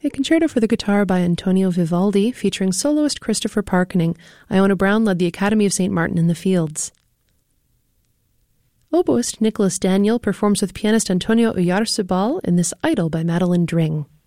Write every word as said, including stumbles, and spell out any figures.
A concerto for the guitar by Antonio Vivaldi, featuring soloist Christopher Parkening. Iona Brown led the Academy of Saint Martin in the Fields. Oboist Nicholas Daniel performs with pianist Antonio Oyarzabal in This Idol by Madeline Dring.